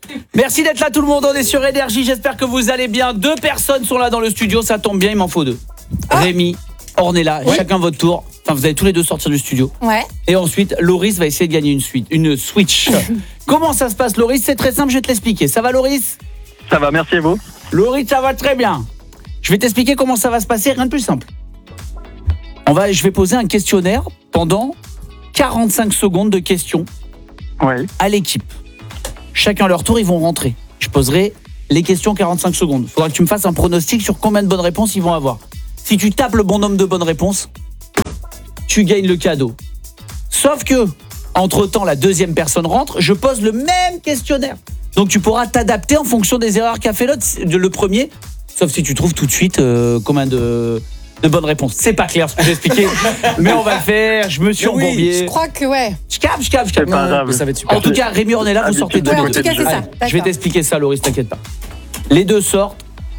Merci d'être là tout le monde, on est sur Énergie, j'espère que vous allez bien. 2 personnes sont là dans le studio, ça tombe bien, il m'en faut 2. Rémi, Ornella, chacun votre tour. Enfin, vous allez tous les deux sortir du studio. Ouais. Et ensuite, Loris va essayer de gagner une Switch. Comment ça se passe, Loris? C'est très simple, je vais te l'expliquer. Ça va, Loris? Ça va, merci et vous? Loris, ça va très bien. Je vais t'expliquer comment ça va se passer, rien de plus simple. Je vais poser un questionnaire pendant 45 secondes de questions à l'équipe. Chacun leur tour, ils vont rentrer. Je poserai les questions 45 secondes. Il faudra que tu me fasses un pronostic sur combien de bonnes réponses ils vont avoir. Si tu tapes le bon nombre de bonnes réponses, tu gagnes le cadeau. Sauf que, entre-temps, la deuxième personne rentre, je pose le même questionnaire. Donc tu pourras t'adapter en fonction des erreurs qu'a fait le premier, sauf si tu trouves tout de suite combien de bonnes réponses. C'est pas clair ce que j'ai expliqué, mais on va le faire. Je me suis embourbié. Je crois que Je capte. C'est pas grave. Ça va être super. En tout cas, Rémi, on est là, vous sortez tous les en deux. tout cas, c'est ça. Allez, je vais t'expliquer ça, Loris, t'inquiète pas. Les deux sortent.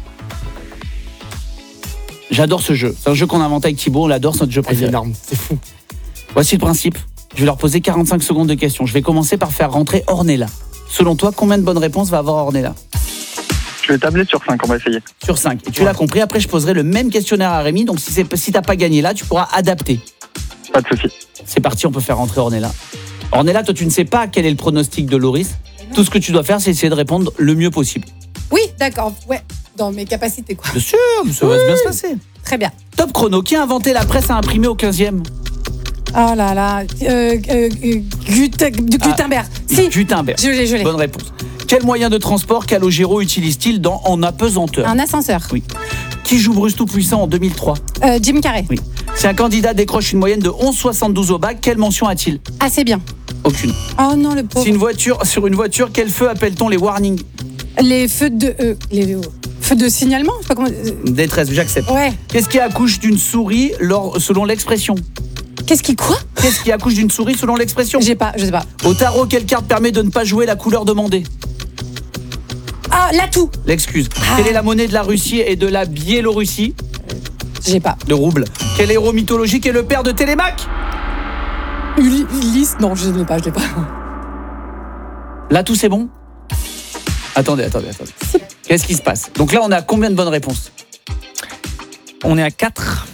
J'adore ce jeu. C'est un jeu qu'on a inventé avec Thibaut, on l'adore, c'est notre jeu C'est préféré. énorme, c'est fou. Voici le principe. Je vais leur poser 45 secondes de questions. Je vais commencer par faire rentrer Ornella. Selon toi, combien de bonnes réponses va avoir Ornella? Je vais tabler sur 5, on va essayer. Sur 5. Et tu l'as compris, après je poserai le même questionnaire à Rémi. Donc si t'as pas gagné là, tu pourras adapter. Pas de souci. C'est parti, on peut faire rentrer Ornella. Ornella, toi tu ne sais pas quel est le pronostic de Loris. Tout ce que tu dois faire, c'est essayer de répondre le mieux possible. Oui, d'accord. Ouais, dans mes capacités, quoi. Bien sûr, ça va bien se passer. Très bien. Top chrono. Qui a inventé la presse à imprimer au 15e? Oh là là. Gutenberg. Si. Gutenberg. Je l'ai. Bonne réponse. Quel moyen de transport Calogero utilise-t-il en apesanteur? Un ascenseur. Oui. Qui joue Bruce Tout-Puissant en 2003? Jim Carrey. Oui. Si un candidat décroche une moyenne de 11,72 au bac, quelle mention a-t-il? Assez bien. Aucune. Oh non, le pauvre. Sur une voiture, quel feu appelle-t-on les warnings? Les feux de... les feux de signalement, je sais pas comment... Détresse, j'accepte. Ouais. Qu'est-ce qui accouche d'une souris selon l'expression? Qu'est-ce qui quoi? Qu'est-ce qui accouche d'une souris selon l'expression? Je sais pas. Au tarot, quelle carte permet de ne pas jouer la couleur demandée? Ah, l'atout. L'excuse. Quelle est la monnaie de la Russie et de la Biélorussie? J'ai pas. Le rouble. Quel héros mythologique est le père de Télémaque? Ulysse. Non, je l'ai pas. Là, tout c'est bon? Attendez. Qu'est-ce qui se passe? Donc là, on a combien de bonnes réponses? On est à 4.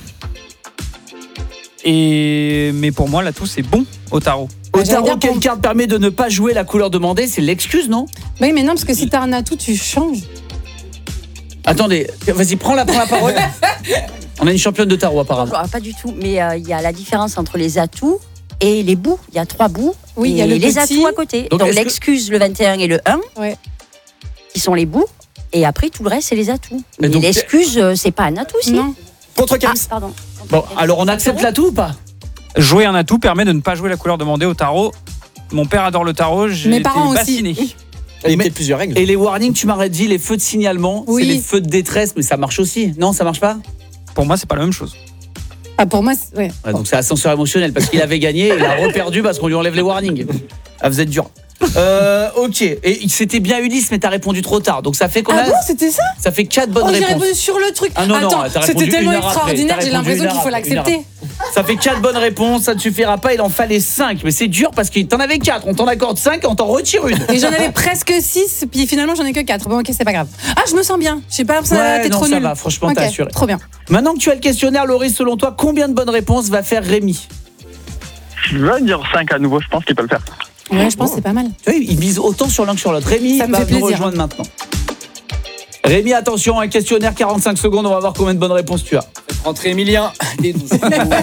Mais pour moi, là, tout c'est bon au tarot. Au tarot, quelle carte permet de ne pas jouer la couleur demandée? C'est l'excuse, non? Oui, mais non, parce que si t'as un atout, tu changes. Attendez, vas-y, prends la parole. On a une championne de tarot, apparemment. Pas du tout, mais il y a la différence entre les atouts et les bouts. Il y a 3 bouts. Oui, et il y a le les petit. atouts à côté. Donc l'excuse, le 21 et le 1, qui sont les bouts. Et après, tout le reste, c'est les atouts. Mais donc, l'excuse, c'est pas un atout, si? Non. Contre Cams. Pardon. Bon, alors on accepte l'atout ou pas? Jouer un atout permet de ne pas jouer la couleur demandée au tarot. Mon père adore le tarot, j'ai Mes été parents bassiné. aussi. Il y a peut-être plusieurs règles. Et les warnings, tu m'aurais dit les feux de signalement, Oui. c'est les feux de détresse, mais ça marche aussi. Non, ça marche pas? Pour moi, c'est pas la même chose. Ah, pour moi, ouais. Ouais, donc c'est ascenseur émotionnel parce qu'il avait gagné et il a reperdu parce qu'on lui enlève les warnings. Ah, vous êtes dur. Ok. Et c'était bien Ulysse, mais t'as répondu trop tard. Donc ça fait combien? Ah bon, c'était ça? Ça fait 4 bonnes Oh, j'ai réponses. répondu sur le truc. Ah non, Attends, t'as répondu c'était tellement une heure après. extraordinaire, T'as j'ai répondu l'impression une qu'il heure faut après, l'accepter. Ça fait 4 bonnes réponses, ça ne suffira pas, il en fallait 5. Mais c'est dur parce que t'en avais 4, on t'en accorde 5 et on t'en retire une. Et j'en avais presque 6, puis finalement j'en ai que 4. Bon, ok, c'est pas grave. Ah, je me sens bien. Je sais pas, t'es non, trop ça nul. va, franchement, Ok, t'as assuré. Trop bien. Maintenant que tu as le questionnaire, Loris, selon toi, combien de bonnes réponses va faire Rémi? Je vais dire 5 à nouveau, je pense qu'il peut le faire. Ouais, je pense que c'est pas mal. Tu vois, il mise autant sur l'un que sur l'autre. Rémi Ça me va fait nous plaisir. rejoindre maintenant. Rémi, attention, un questionnaire 45 secondes, on va voir combien de bonnes réponses tu as. Rentrez Emilien. Des 12.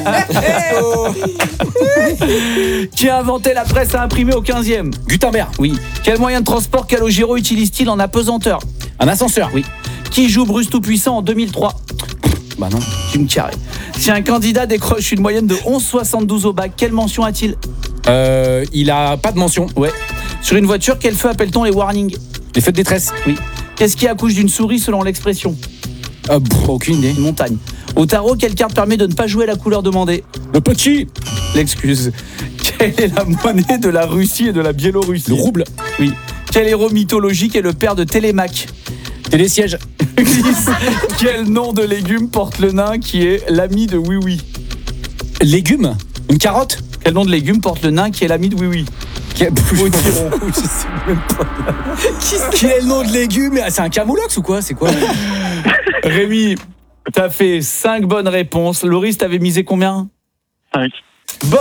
Qui a inventé la presse à imprimer au 15e? Gutenberg. Oui. Quel moyen de transport Calogero utilise-t-il en apesanteur? Un ascenseur. Oui. Qui joue Bruce Tout-Puissant en 2003? Bah non, Jim Carrey. Si un candidat décroche une moyenne de 11,72 au bac, quelle mention a-t-il? Il a pas de mention. Ouais. Sur une voiture, quel feu appelle-t-on les warnings? Les feux de détresse. Oui. Qu'est-ce qui accouche d'une souris selon l'expression? Aucune idée. Une montagne. Au tarot, quelle carte permet de ne pas jouer la couleur demandée? Le petit. L'excuse. Quelle est la monnaie de la Russie et de la Biélorussie? Le rouble. Oui. Quel héros mythologique est le père de Télémaque? Télésiège. Quel nom de légume porte le nain qui est l'ami de Oui Oui? Légumes. Une carotte. Quel nom de légume porte le nain qui est l'ami de Oui Oui? Potiron, je sais même pas. Qui est le nom de légumes? C'est un camoulox ou quoi? C'est quoi? Rémi, t'as fait 5 bonnes réponses. Loris, t'avais misé combien? 5. Bonne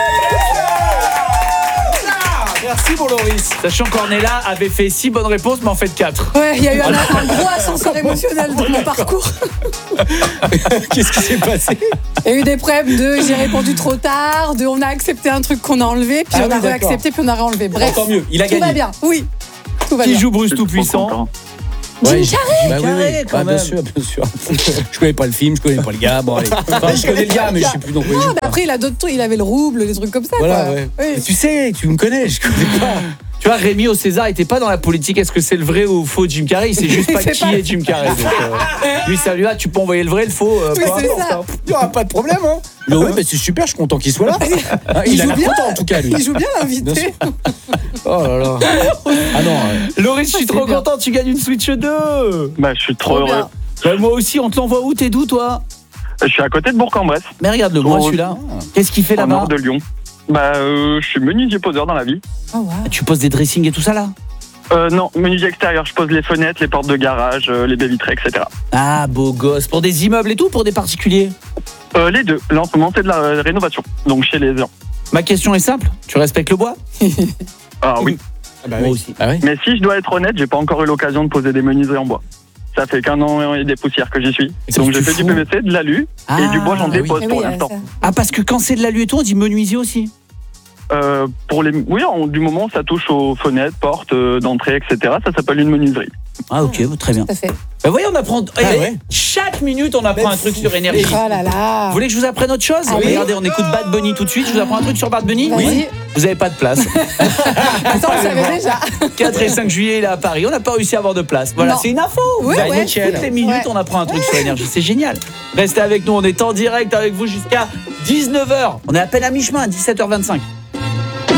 Merci pour Loris. Sachant qu'Ornella avait fait 6 bonnes réponses, mais en fait 4. Ouais, il y a eu un gros ascenseur émotionnel dans mon parcours. Qu'est-ce qui s'est passé? Il y a eu des problèmes de j'ai répondu trop tard, de on a accepté un truc qu'on a enlevé, puis on a réaccepté, puis on a réenlevé. Bref, tant mieux, il a gagné. Tout va bien, oui. Tout va Qui bien. joue Bruce Tout-Puissant? Jim Carrey. Carrey, quand bien même. sûr, bien sûr. Je connais pas le film, je connais pas le gars. Bon, allez. Enfin, je connais le gars, mais je sais plus dans quoi il joue. Non, mais après, il a d'autres trucs. Il avait le rouble, des trucs comme ça. Voilà, quoi. ouais. Oui. Mais tu sais, tu me connais, je connais pas. Tu vois, Rémi au César était pas dans la politique. Est-ce que c'est le vrai ou faux Jim Carrey? Il sait juste pas qui est Jim Carrey. Donc, lui, ça lui va. Tu peux envoyer le vrai, le faux. Oui, peu c'est importe, ça. hein. Il n'y aura pas de problème, hein. Mais oui, mais c'est super, je suis content qu'il soit là. Il a joue l'air bien, content en tout cas, lui. Il joue bien Bien l'invité. sûr. Oh là là. Ah non. Loris, je suis trop bien. content. Tu gagnes une Switch 2. Bah, je suis trop heureux. bien. Moi aussi, on te l'envoie où? T'es d'où, toi? Je suis à côté de Bourg-en-Bresse, Mais regarde-le, moi, celui-là. Qu'est-ce qu'il fait au là-bas? nord de Lyon. Bah, je suis menuisier poseur dans la vie. Oh, wow. Tu poses des dressings et tout ça, là? Non, menuisier extérieur. Je pose les fenêtres, les portes de garage, les baies vitrées, etc. Ah, beau gosse. Pour des immeubles et tout, pour des particuliers? Les deux. Là, en ce moment, c'est de la rénovation. Donc, chez les gens. Ma question est simple. Tu respectes le bois? Ah oui. Ah bah Moi oui. aussi. Ah oui. Mais si je dois être honnête, j'ai pas encore eu l'occasion de poser des menuiseries en bois. Ça fait qu'un an et des poussières que j'y suis. Et ça, Donc, tu je fais du fous. PVC, de l'alu et du bois, j'en Ah, oui. dépose Eh pour oui, l'instant. ça. Ah, parce que quand c'est de l'alu et tout, on dit menuisier aussi. Pour les, oui, du moment où ça touche aux fenêtres, portes, d'entrée, etc., ça s'appelle une menuiserie. Ah, ok, très bien. Tout à fait. Bah, voyez, on apprend. ouais. Chaque minute, on apprend un truc sur énergie. Oh là là. Vous voulez que je vous apprenne autre chose? Allez. Regardez, on écoute Bad Bunny tout de suite. Je vous apprends un truc sur Bad Bunny? Vas-y. Vous avez pas de place. Attends, on le savait déjà. 4 et 5 juillet, il est à Paris. On n'a pas réussi à avoir de place. Voilà, Non. c'est une info. Oui, Bah, ouais. nickel. Toutes les minutes, Ouais. on apprend un truc sur énergie. C'est génial. Restez avec nous. On est en direct avec vous jusqu'à 19h. On est à peine à mi-chemin, 17h25.